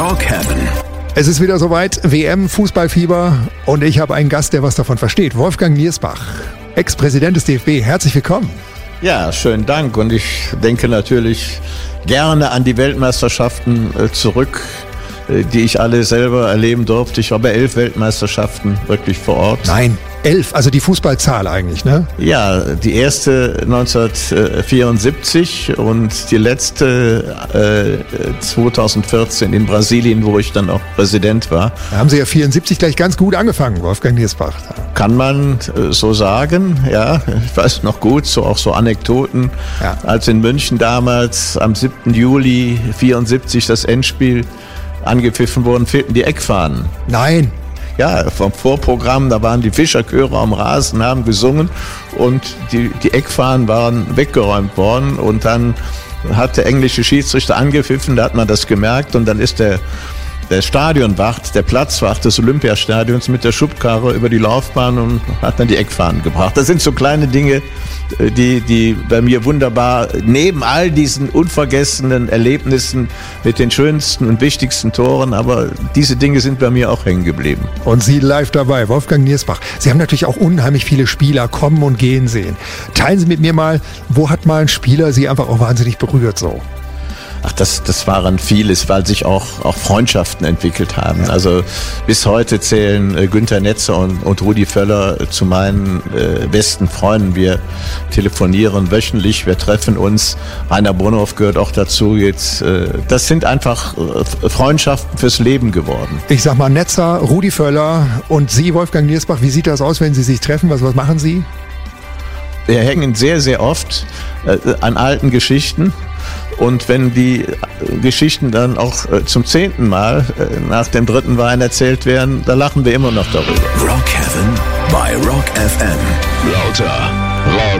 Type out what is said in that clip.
Rock Heaven. Es ist wieder soweit, WM, Fußballfieber, und ich habe einen Gast, der was davon versteht. Wolfgang Niersbach, Ex-Präsident des DFB. Herzlich willkommen. Ja, schönen Dank, und ich denke natürlich gerne an die Weltmeisterschaften zurück, die ich alle selber erleben durfte. Ich war bei 11 Weltmeisterschaften wirklich vor Ort. Nein, 11, also die Fußballzahl eigentlich, ne? Ja, die erste 1974 und die letzte 2014 in Brasilien, wo ich dann auch Präsident war. Da haben Sie ja 74 gleich ganz gut angefangen, Wolfgang Niersbach. Kann man so sagen, ja. Ich weiß noch gut, auch so Anekdoten. Ja. Als in München damals am 7. Juli 74 das Endspiel angepfiffen wurden, fehlten die Eckfahnen. Nein. Ja, vom Vorprogramm, da waren die Fischerchöre am Rasen, haben gesungen, und die Eckfahnen waren weggeräumt worden, und dann hat der englische Schiedsrichter angepfiffen, da hat man das gemerkt, und dann ist der Stadionwacht, der Platzwacht des Olympiastadions mit der Schubkarre über die Laufbahn und hat dann die Eckfahnen gebracht. Das sind so kleine Dinge, die bei mir wunderbar, neben all diesen unvergessenen Erlebnissen mit den schönsten und wichtigsten Toren, aber diese Dinge sind bei mir auch hängen geblieben. Und Sie live dabei, Wolfgang Niersbach. Sie haben natürlich auch unheimlich viele Spieler kommen und gehen sehen. Teilen Sie mit mir mal, wo hat mal ein Spieler Sie einfach auch wahnsinnig berührt so? Ach, das waren vieles, weil sich auch Freundschaften entwickelt haben. Ja. Also bis heute zählen Günter Netzer und Rudi Völler zu meinen besten Freunden. Wir telefonieren wöchentlich, wir treffen uns. Rainer Bonhoff gehört auch dazu jetzt. Das sind einfach Freundschaften fürs Leben geworden. Ich sag mal Netzer, Rudi Völler und Sie, Wolfgang Niersbach, wie sieht das aus, wenn Sie sich treffen? Was machen Sie? Wir hängen sehr, sehr oft an alten Geschichten. Und wenn die Geschichten dann auch zum 10. Mal nach dem 3. Wein erzählt werden, da lachen wir immer noch darüber. Rock Heaven bei Rock FM. Lauter.